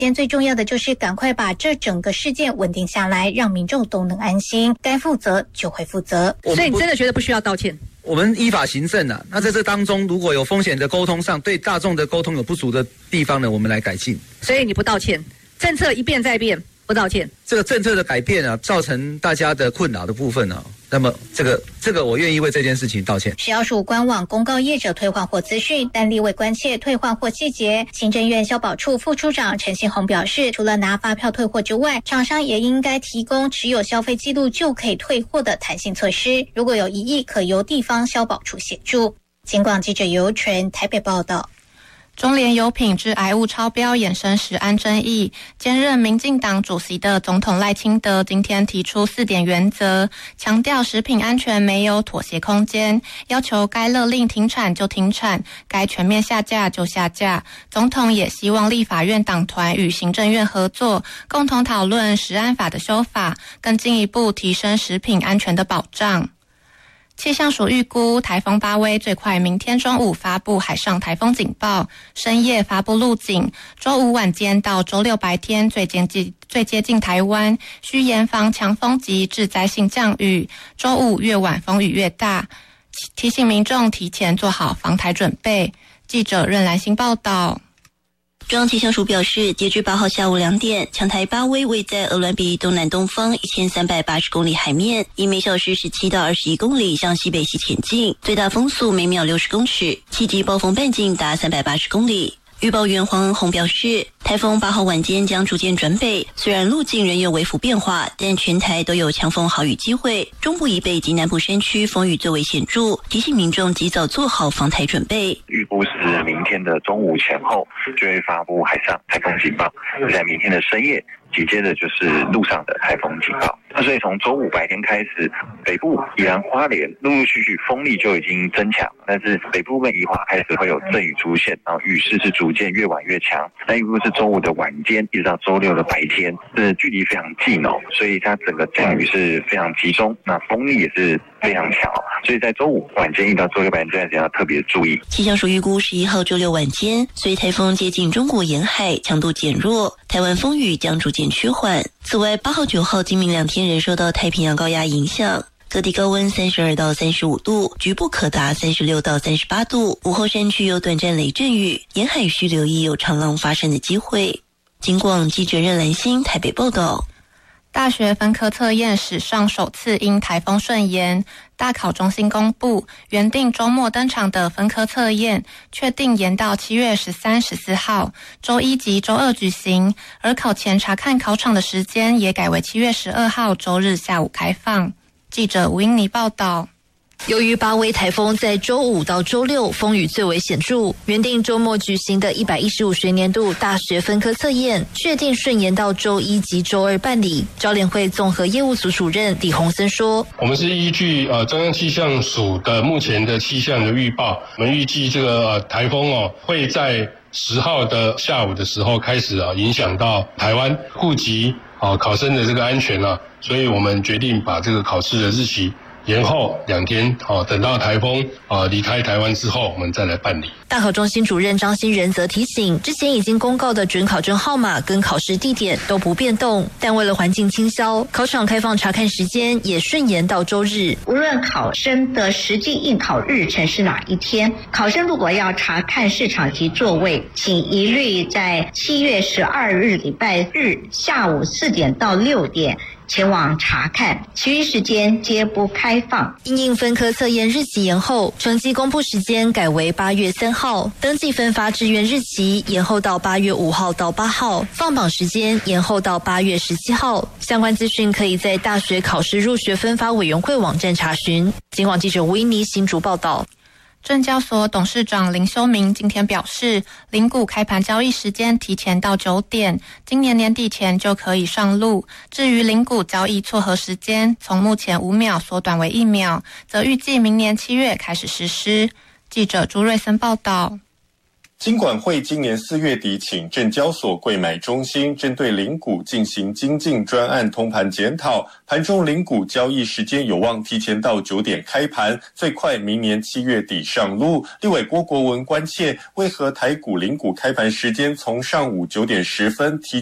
今天最重要的就是赶快把这整个事件稳定下来，让民众都能安心，该负责就会负责。 所以你真的觉得不需要道歉？ 我们依法行政啊，那在这当中如果有风险的沟通上，对大众的沟通有不足的地方呢，我们来改进。 所以你不道歉，政策一变再变，不道歉。 这个政策的改变啊，造成大家的困扰的部分啊，那么这个我愿意为这件事情道歉。 食药署官网公告业者退换货资讯，但立委关切退换货细节。行政院消保处副处长陈信宏表示，除了拿发票退货之外，厂商也应该提供持有消费记录就可以退货的弹性措施，如果有疑义，可由地方消保处协助。警广记者尤纯台北报道。 中联油品致癌物超标衍生食安争议，兼任民进党主席的总统赖清德今天提出4点原则，强调食品安全没有妥协空间，要求该勒令停产就停产，该全面下架就下架。总统也希望立法院党团与行政院合作，共同讨论食安法的修法，更进一步提升食品安全的保障。气象署预估台风巴威最快明天中午发布海上台风警报，深夜发布路警，周五晚间到周六白天最接近台湾，需严防强风及致灾性降雨，周五越晚风雨越大，提醒民众提前做好防台准备。记者任兰心报道。 中央气象署表示，截至8号下午2点，强台巴威位在鹅銮鼻东南东方1380公里海面，以每小时17到21公里向西北西前进，最大风速每秒60公尺，气级暴风半径达380公里。预报员黄恩宏表示，台风8号晚间将逐渐转北，虽然路径仍有微幅变化，但全台都有强风豪雨机会，中部以北及南部山区风雨最为显著，提醒民众及早做好防台准备。 预估是明天的中午前后就会发布海上台风警报，在明天的深夜紧接着就是陆上的台风警报。那所以从周五白天开始，北部、宜兰、花莲陆陆续续风力就已经增强，但是北部跟宜花开始会有阵雨出现，然后雨势是逐渐越晚越强。那预估是周五的晚间一直到周六的白天，是距离非常近哦，所以它整个降雨是非常集中，那风力也是非常强哦，所以在周五晚间一到周六白天这段时间要特别注意。 气象署预估11号周六晚间，随台风接近中国沿海，强度减弱，台湾风雨将逐渐趋缓。此外，8号、9号今明2天仍受到太平洋高压影响，各地高温32到35度，局部可达36到38度。午后山区有短暂雷阵雨，沿海需留意有长浪发生的机会。警广记者任兰心台北报道。 大学分科测验史上首次因台风顺延，大考中心公布原定周末登场的分科测验确定延到7月13、14号，周一及周二举行，而考前查看考场的时间也改为7月12号周日下午开放。记者吴英妮报道。 由于巴威台风在周五到周六风雨最为显著，原定周末举行的115学年度大学分科测验确定顺延到周一及周二办理。招联会综合业务组主任李洪森说：“ 我们是依据中央气象署的目前的气象的预报，我们预计这个台风会在10号的下午的时候开始影响到台湾，顾及考生的这个安全所以我们决定把这个考试的日期延后2天，等到台风离开台湾之后，我们再来办理。” 大考中心主任张新仁则提醒，之前已经公告的准考证号码跟考试地点都不变动，但为了环境清消，考场开放查看时间也顺延到周日。 无论考生的实际应考日程是哪一天，考生如果要查看市场及座位，请一律在7月12日礼拜日下午4点到6点前往查看，其余时间皆不开放。 因应分科测验日期延后，成绩公布时间改为8月3号，登记分发志愿日期延后到8月5号到8号，放榜时间延后到8月17号。相关资讯可以在大学考试入学分发委员会网站查询。警广记者吴英妮新竹报道。 证交所董事长林修明今天表示，零股开盘交易时间提前到9点，今年年底前就可以上路。至于零股交易撮合时间，从目前5秒缩短为1秒，则预计明年7月开始实施。记者朱瑞森报道。 金管会今年4月底请证交所柜买中心针对零股进行精进专案通盘检讨，盘中零股交易时间有望提前到9点开盘，最快明年7月底上路。立委郭国文关切，为何台股零股开盘时间从上午9点10分提